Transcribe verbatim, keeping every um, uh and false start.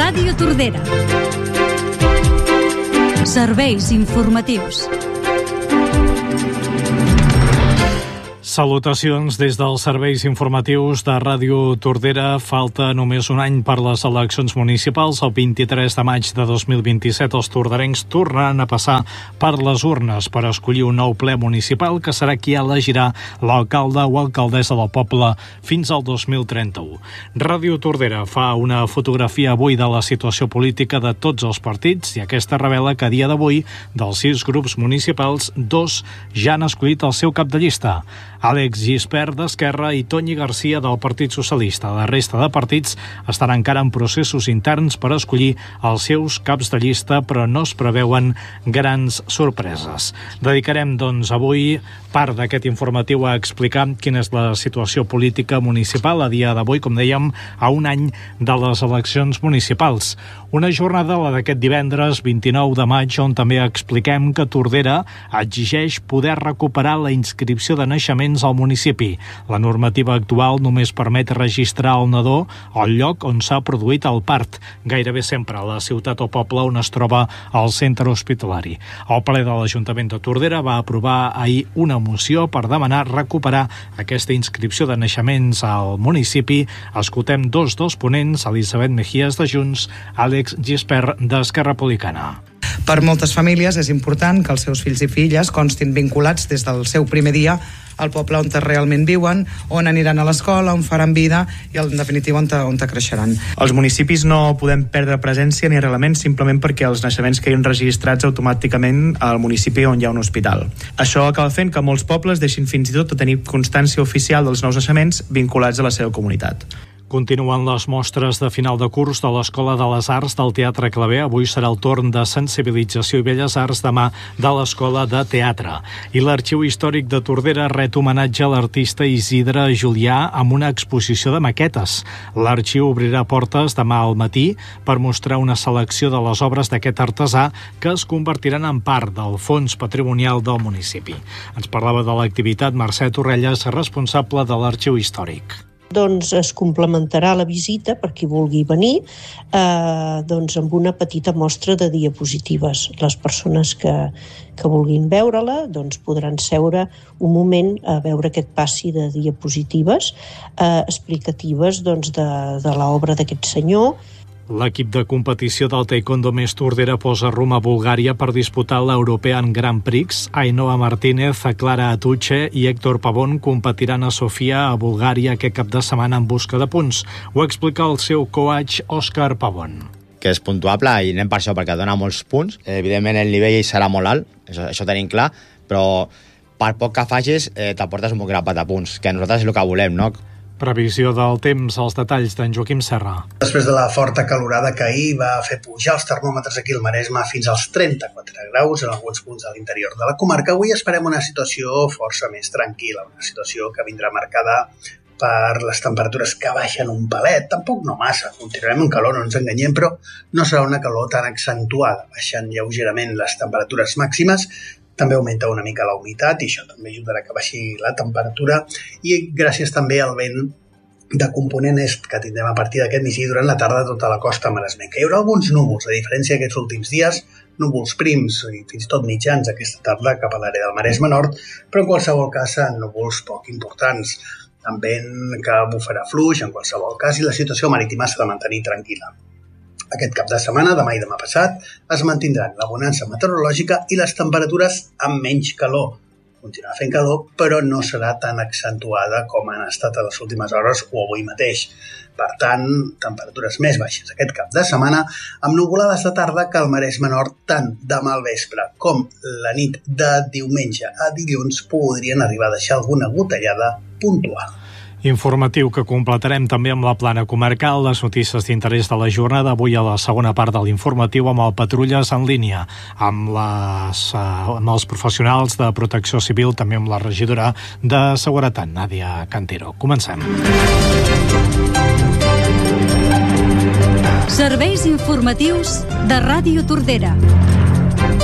Ràdio Tordera. Serveis informatius. Salutacions des dels serveis informatius de Ràdio Tordera. Falta només un any per les eleccions municipals. El vint-i-tres de maig de dos mil vint-i-set els tordarencs tornaran a passar per les urnes per escollir un nou ple municipal que serà qui elegirà l'alcalde o alcaldessa del poble fins al dos mil trenta-u. Ràdio Tordera fa una fotografia avui de la situació política de tots els partits i aquesta revela que a dia d'avui dels sis grups municipals, dos ja han escollit el seu cap de llista. Àlex Gispert d'Esquerra i Toni Garcia del Partit Socialista. La resta de partits estan encara en processos interns per escollir els seus caps de llista, però no es preveuen grans sorpreses. Dedicarem, doncs, avui part d'aquest informatiu a explicar quina és la situació política municipal a dia d'avui, com dèiem, a un any de les eleccions municipals. Una jornada, la d'aquest divendres vint-i-nou de maig, on també expliquem que Tordera exigeix poder recuperar la inscripció de naixements al municipi. La normativa actual només permet registrar el nadó al lloc on s'ha produït el part, gairebé sempre a la ciutat o poble on es troba el centre hospitalari. El ple de l'Ajuntament de Tordera va aprovar ahir una moció per demanar recuperar aquesta inscripció de naixements al municipi. Escoltem dos dels ponents, Elisabet Mejías de Junts, Àlex Gispert d'Esquerra Republicana. Per moltes famílies és important que els seus fills i filles constin vinculats des del seu primer dia al poble on realment viuen, on aniran a l'escola, on faran vida i, en definitiva, on, on creixeran. Els municipis no podem perdre presència ni arrelament simplement perquè els naixements quedin registrats automàticament al municipi on hi ha un hospital. Això acaba fent que molts pobles deixin fins i tot de tenir constància oficial dels nous naixements vinculats a la seva comunitat. Continuen les mostres de final de curs de l'Escola de les Arts del Teatre Claver. Avui serà el torn de sensibilització i belles arts, demà de l'Escola de Teatre. I l'Arxiu Històric de Tordera ret homenatge a l'artista Isidre Julià amb una exposició de maquetes. L'arxiu obrirà portes demà al matí per mostrar una selecció de les obres d'aquest artesà que es convertiran en part del fons patrimonial del municipi. Ens parlava de l'activitat Mercè Torrelles, responsable de l'Arxiu Històric. Doncs es complementarà la visita per qui vulgui venir eh, doncs amb una petita mostra de diapositives. Les persones que, que vulguin veure-la doncs podran seure un moment a veure aquest passi de diapositives eh, explicatives doncs, de, de l'obra d'aquest senyor. L'equip de competició del taekwondo més Tordera posa rumb a Bulgària per disputar l'European Grand Prix. Ainhoa Martínez, Clara Atuche i Héctor Pavón competiran a Sofia, a Bulgària, aquest cap de setmana en busca de punts. Ho explica el seu coach Òscar Pavón. Que és puntuable i anem per això, perquè dona molts punts. Evidentment el nivell serà molt alt, això, això tenim clar, però per poc que facis eh, t'aportes un bon grapat de punts, que nosaltres és el que volem, no? Previsió del temps, els detalls d'en Joaquim Serra. Després de la forta calorada que ahir va fer pujar els termòmetres aquí al Maresme fins als trenta-quatre graus en alguns punts de l'interior de la comarca, avui esperem una situació força més tranquil·la, una situació que vindrà marcada per les temperatures que baixen un palet, tampoc no massa, continuarem amb calor, no ens enganyem, però no serà una calor tan accentuada, baixant lleugerament les temperatures màximes. També augmenta una mica la humitat i això també ajudarà que baixi la temperatura i gràcies també al vent de component est que tindrem a partir d'aquest migdia durant la tarda a tota la costa maresmenca. Hi haurà alguns núvols, a diferència d'aquests últims dies, núvols prims i fins i tot mitjans aquesta tarda cap a l'àrea del Maresme Nord, però en qualsevol cas núvols poc importants, amb vent que bufarà fluix en qualsevol cas i la situació marítima s'ha de mantenir tranquil·la. Aquest cap de setmana, demà i demà passat, es mantindran la bonança meteorològica i les temperatures amb menys calor. Continuarà fent calor, però no serà tan accentuada com han estat a les últimes hores o avui mateix. Per tant, temperatures més baixes aquest cap de setmana, amb nuvolades de tarda que al Maresme Nord, tant demà al vespre com la nit de diumenge a dilluns, podrien arribar a deixar alguna gotellada puntual. Informatiu que completarem també amb la plana comarcal, les notícies d'interès de la jornada, avui a la segona part de l'informatiu amb el Patrulles en línia, amb, les, amb els professionals de protecció civil, també amb la regidora de Seguretat, Nàdia Cantero. Comencem. Serveis informatius de Ràdio Tordera.